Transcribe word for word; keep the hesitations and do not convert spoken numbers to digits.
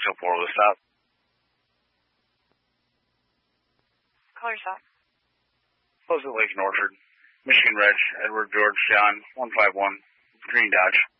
oh four with a stop. Call yourself. Pleasant Lake and Orchard. Michigan Reg, Edward George John, one five one, Green Dodge.